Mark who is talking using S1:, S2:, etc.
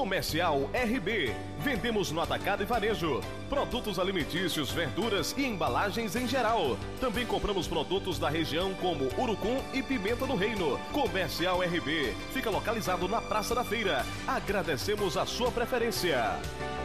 S1: Comercial RB. Vendemos no atacado e varejo. Produtos alimentícios, verduras e embalagens em geral. Também compramos produtos da região como urucum e pimenta do reino. Comercial RB. Fica localizado na Praça da Feira. Agradecemos a sua preferência.